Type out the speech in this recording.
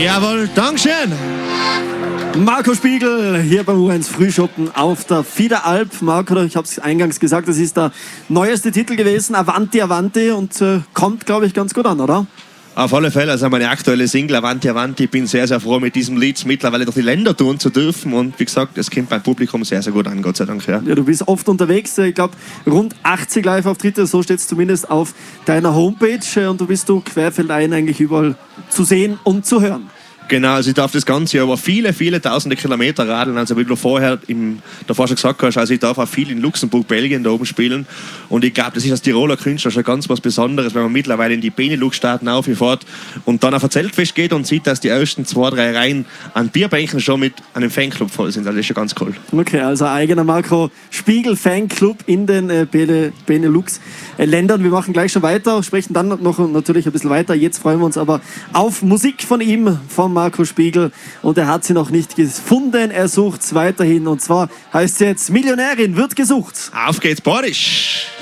Jawohl, Dankeschön. Marco Spiegel hier beim U1 Frühschoppen auf der Fiederalp. Marco, ich habe es eingangs gesagt, das ist der neueste Titel gewesen, Avanti Avanti, und kommt, glaube ich, ganz gut an, oder? Auf alle Fälle, also meine aktuelle Single Avanti Avanti, ich bin sehr, sehr froh, mit diesem Lied mittlerweile durch die Länder tun zu dürfen, und wie gesagt, es kommt beim Publikum sehr, sehr gut an, Gott sei Dank. Ja, du bist oft unterwegs, ich glaube rund 80 Live-Auftritte, so steht es zumindest auf deiner Homepage, und du bist querfeldein eigentlich überall zu sehen und zu hören. Genau, also ich darf das Ganze Jahr über viele, viele tausende Kilometer radeln. Also wie du vorher davor schon gesagt hast, also ich darf auch viel in Luxemburg, Belgien da oben spielen. Und ich glaube, das ist als Tiroler Künstler schon ganz was Besonderes, wenn man mittlerweile in die Benelux-Staaten aufgefahren und dann auf ein Zeltfest geht und sieht, dass die ersten 2, 3 Reihen an Bierbänken schon mit einem Fanclub voll sind. Also das ist schon ganz cool. Okay, also eigener Marco Spiegel Fanclub in den Benelux-Ländern. Wir machen gleich schon weiter, sprechen dann noch natürlich ein bisschen weiter. Jetzt freuen wir uns aber auf Musik von ihm, von Marco Spiegel, und er hat sie noch nicht gefunden. Er sucht es weiterhin, und zwar heißt es jetzt Millionärin wird gesucht. Auf geht's, Boris!